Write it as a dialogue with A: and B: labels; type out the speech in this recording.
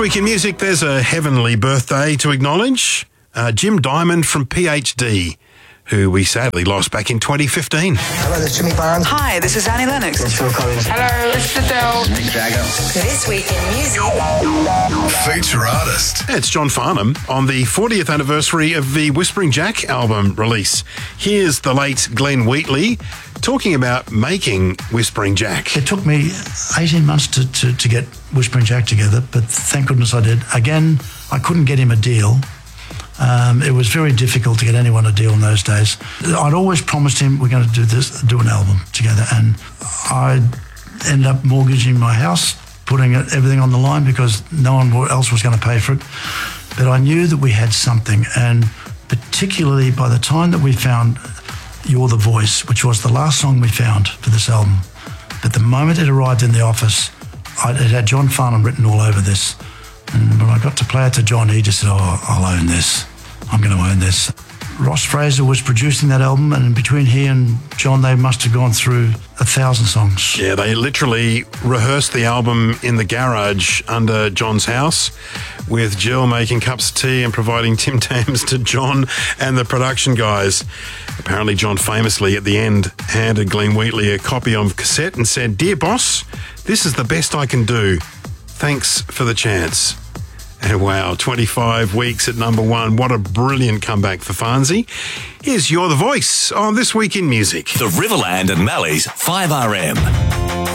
A: week in music, there's a heavenly birthday to acknowledge. Jim Diamond from PhD, who we sadly lost back in 2015.
B: Hello, this is Jimmy Barnes.
C: Hi, this is Annie Lennox.
B: It's Phil Collins.
D: Hello, it's Adele.
B: Mick Jagger.
E: This week in music.
F: Feature artist.
A: It's John Farnham on the 40th anniversary of the Whispering Jack album release. Here's the late Glenn Wheatley talking about making Whispering Jack.
G: It took me 18 months to get Whispering Jack together, but thank goodness I did. Again, I couldn't get him a deal. It was very difficult to get anyone a deal in those days. I'd always promised him we're going to do an album together, and I ended up mortgaging my house, putting everything on the line because no one else was going to pay for it. But I knew that we had something, and particularly by the time that we found You're the Voice, which was the last song we found for this album, but the moment it arrived in the office, it had John Farnham written all over this. And when I got to play it to John, he just said, I'll own this. I'm going to own this. Ross Fraser was producing that album, and between he and John, they must have gone through 1,000 songs.
A: Yeah, they literally rehearsed the album in the garage under John's house, with Jill making cups of tea and providing Tim Tams to John and the production guys. Apparently, John famously at the end handed Glenn Wheatley a copy of cassette and said, "Dear boss, this is the best I can do. Thanks for the chance." And wow, 25 weeks at number one. What a brilliant comeback for Farnsey. Here's You're the Voice on This Week in Music.
F: The Riverland and Mallee's 5RM.